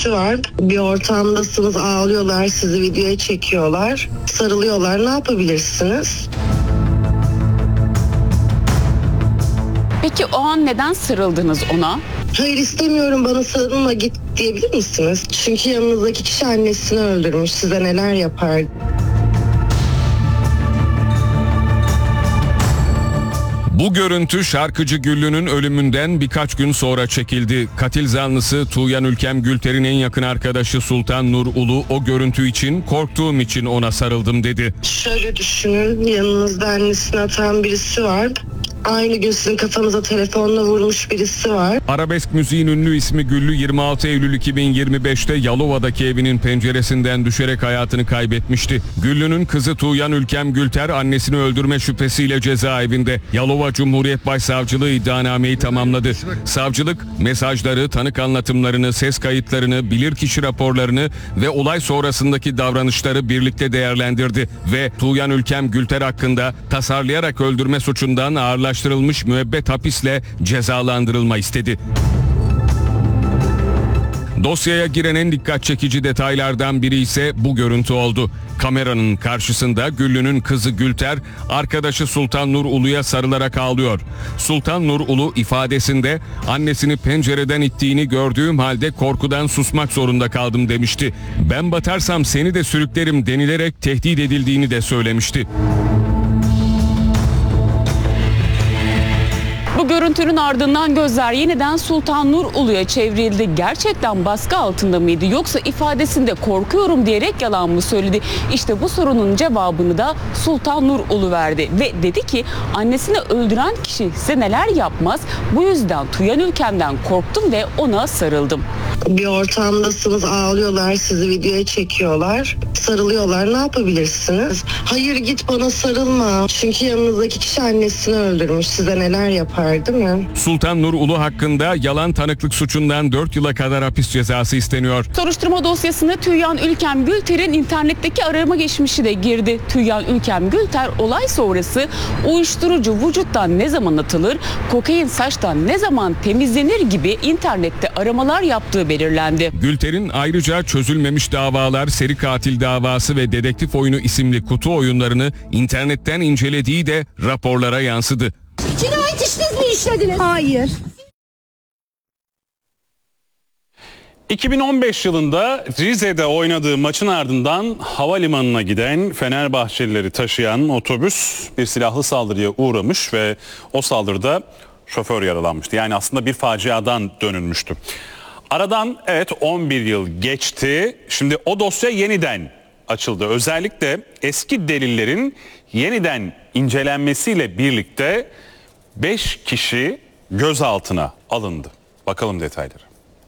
birisi var. Bir ortamdasınız, ağlıyorlar, sizi videoya çekiyorlar, sarılıyorlar. Ne yapabilirsiniz? Peki o an neden sarıldınız ona? Hayır, istemiyorum, bana sarılma, git diyebilir misiniz? Çünkü yanınızdaki kişi annesini öldürmüş. Size neler yapar? Bu görüntü şarkıcı Güllü'nün ölümünden birkaç gün sonra çekildi. Katil zanlısı Tuğyan Ülkem Gülter'in en yakın arkadaşı Sultan Nur Ulu o görüntü için korktuğum için ona sarıldım dedi. Şöyle düşünün, yanınızda annesini atan birisi var. Aynı gün sizin kafanıza telefonla vurmuş birisi var. Arabesk müziğin ünlü ismi Güllü 26 Eylül 2025'te Yalova'daki evinin penceresinden düşerek hayatını kaybetmişti. Güllü'nün kızı Tuğyan Ülkem Gülter annesini öldürme şüphesiyle cezaevinde. Yalova Cumhuriyet Başsavcılığı iddianameyi tamamladı. Savcılık mesajları, tanık anlatımlarını, ses kayıtlarını, bilirkişi raporlarını ve olay sonrasındaki davranışları birlikte değerlendirdi ve Tuğyan Ülkem Gülter hakkında tasarlayarak öldürme suçundan ağırlaştırılmış müebbet hapisle cezalandırılma istedi. Dosyaya giren en dikkat çekici detaylardan biri ise bu görüntü oldu. Kameranın karşısında Güllü'nün kızı Gülter, arkadaşı Sultan Nur Ulu'ya sarılarak ağlıyor. Sultan Nur Ulu ifadesinde annesini pencereden ittiğini gördüğüm halde korkudan susmak zorunda kaldım demişti. Ben batarsam seni de sürüklerim denilerek tehdit edildiğini de söylemişti. Bu görüntünün ardından gözler yeniden Sultan Nur Ulu'ya çevrildi. Gerçekten baskı altında mıydı yoksa ifadesinde korkuyorum diyerek yalan mı söyledi? İşte bu sorunun cevabını da Sultan Nur Ulu verdi ve dedi ki annesini öldüren kişi size neler yapmaz, bu yüzden Tuğyan Ülkem'den korktum ve ona sarıldım. Bir ortamdasınız, ağlıyorlar, sizi videoya çekiyorlar, sarılıyorlar. Ne yapabilirsiniz? Hayır, git bana sarılma. Çünkü yanınızdaki kişi annesini öldürmüş. Size neler yapar, değil mi? Sultan Nur Ulu hakkında yalan tanıklık suçundan 4 yıla kadar hapis cezası isteniyor. Soruşturma dosyasına Tuğyan Ülkem Gülter'in internetteki arama geçmişi de girdi. Tuğyan Ülkem Gülter olay sonrası uyuşturucu vücuttan ne zaman atılır, kokain saçtan ne zaman temizlenir gibi internette aramalar yaptığı belirlendi. Gülter'in ayrıca çözülmemiş davalar, seri katil davası ve dedektif oyunu isimli kutu oyunlarını internetten incelediği de raporlara yansıdı. Cinayet işiniz mi işlediniz? Hayır. 2015 yılında Rize'de oynadığı maçın ardından havalimanına giden Fenerbahçelileri taşıyan otobüs bir silahlı saldırıya uğramış ve o saldırıda şoför yaralanmıştı. Yani aslında bir faciadan dönülmüştü. Aradan 11 yıl geçti. Şimdi o dosya yeniden açıldı. Özellikle eski delillerin yeniden incelenmesiyle birlikte 5 kişi gözaltına alındı. Bakalım detayları.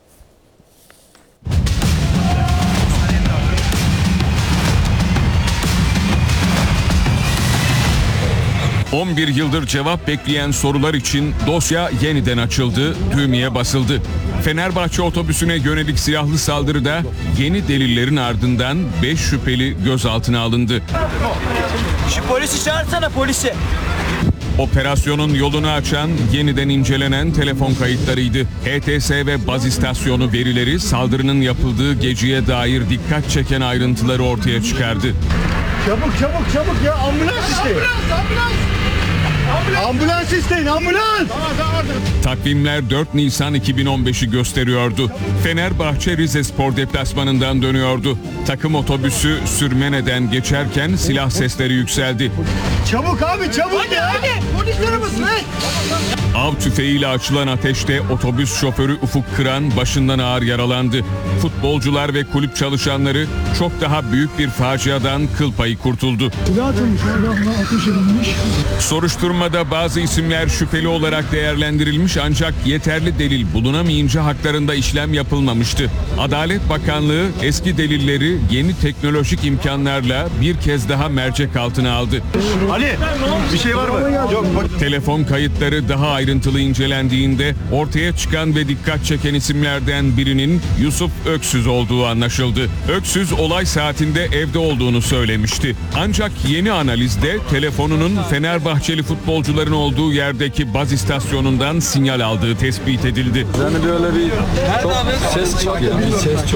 ...11 yıldır cevap bekleyen sorular için dosya yeniden açıldı, düğmeye basıldı. Fenerbahçe otobüsüne yönelik silahlı saldırıda yeni delillerin ardından 5 şüpheli gözaltına alındı. Şu polisi çağırsana, polisi. Operasyonun yolunu açan, yeniden incelenen telefon kayıtlarıydı. HTS ve baz istasyonu verileri saldırının yapıldığı geceye dair dikkat çeken ayrıntıları ortaya çıkardı. Çabuk ya, ambulans isteyin. Ambulans isteyin, ambulans. Takvimler 4 Nisan 2015'i gösteriyordu. Fenerbahçe Rizespor deplasmanından dönüyordu. Takım otobüsü Sürmene'den geçerken silah sesleri yükseldi. Çabuk abi, çabuk ya. Hadi. Polis arabası ne? Av tüfeğiyle açılan ateşte otobüs şoförü Ufuk Kıran başından ağır yaralandı. Futbolcular ve kulüp çalışanları çok daha büyük bir faciadan kıl payı kurtuldu. Soruşturmada bazı isimler şüpheli olarak değerlendirilmiş ancak yeterli delil bulunamayınca haklarında işlem yapılmamıştı. Adalet Bakanlığı eski delilleri yeni teknolojik imkanlarla bir kez daha mercek altına aldı. Ali, bir şey var mı? Yok. Telefon kayıtları daha ayrıntılı incelendiğinde ortaya çıkan ve dikkat çeken isimlerden birinin Yusuf Öksüz olduğu anlaşıldı. Öksüz olay saatinde evde olduğunu söylemişti. Ancak yeni analizde telefonunun Fenerbahçeli futbolcuların olduğu yerdeki baz istasyonundan sinyal aldığı tespit edildi. Yani böyle bir çok ses çıkıyor.